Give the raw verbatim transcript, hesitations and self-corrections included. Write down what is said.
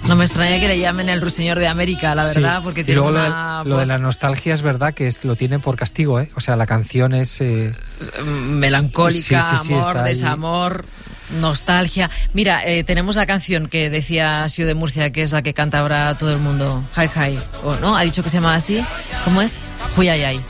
No me extraña que le llamen el ruiseñor de América, la verdad, sí. porque y tiene luego una lo de, lo de la nostalgia es verdad que es, lo tiene por castigo, ¿eh? O sea, la canción es... Eh... melancólica, sí, sí, sí, amor, desamor... Nostalgia. Mira, eh, tenemos la canción que decía Sio de Murcia, que es la que canta ahora todo el mundo. Hi, hi. ¿O no? ¿Ha dicho que se llama así? ¿Cómo es? Huyayay.